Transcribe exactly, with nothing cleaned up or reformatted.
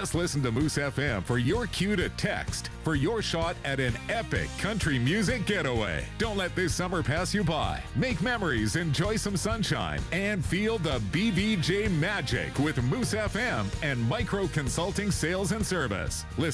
Just listen to Moose F M for your cue to text for your shot at an epic country music getaway. Don't let this summer pass you by. Make memories, enjoy some sunshine, and feel the B V J magic with Moose F M and Micro Consulting Sales and Service. Listen